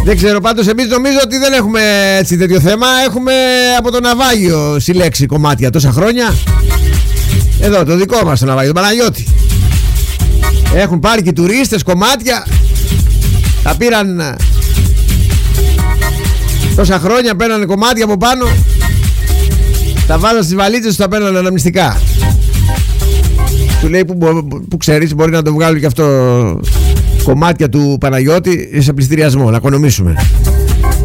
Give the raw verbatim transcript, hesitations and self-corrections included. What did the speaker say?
Δεν ξέρω, πάντως εμείς νομίζω ότι δεν έχουμε έτσι τέτοιο θέμα. Έχουμε από το ναυάγιο συλλέξει κομμάτια τόσα χρόνια. Εδώ το δικό μας το ναυάγιο, τον Παναγιώτη. Έχουν πάρει και οι τουρίστες κομμάτια. Τα πήραν τόσα χρόνια, παίρνανε κομμάτια από πάνω. Τα βάζαν στις βαλίτσες, τα παίρνανε αναμνηστικά. Του λέει που, που, που ξέρεις, μπορεί να το βγάλουν και αυτό κομμάτια του Παναγιώτη σε πληστηριασμό, να οικονομήσουμε.